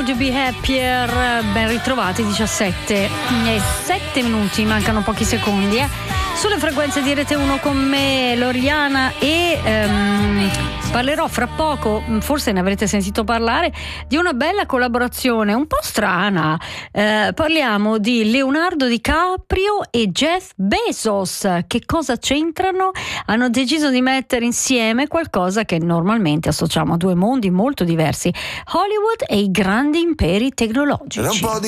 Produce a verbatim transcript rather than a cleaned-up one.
Could You Be Happier? Ben ritrovati, diciassette e sette minuti, mancano pochi secondi eh. Sulle frequenze di Rete uno con me, Loriana, e ehm, parlerò fra poco, forse ne avrete sentito parlare, di una bella collaborazione un po' strana. Eh, parliamo di Leonardo DiCaprio e Jeff Bezos. Che cosa c'entrano? Hanno deciso di mettere insieme qualcosa che normalmente associamo a due mondi molto diversi: Hollywood e i grandi imperi tecnologici.